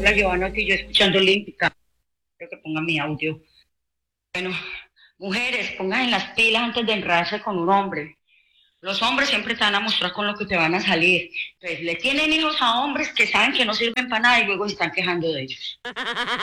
amiga Giovanotti y yo escuchando Olímpica. Creo que ponga mi audio. Bueno, mujeres, pongan en las pilas antes de enredarse con un hombre. Los hombres siempre te van a mostrar con lo que te van a salir. Entonces, le tienen hijos a hombres que saben que no sirven para nada y luego se están quejando de ellos.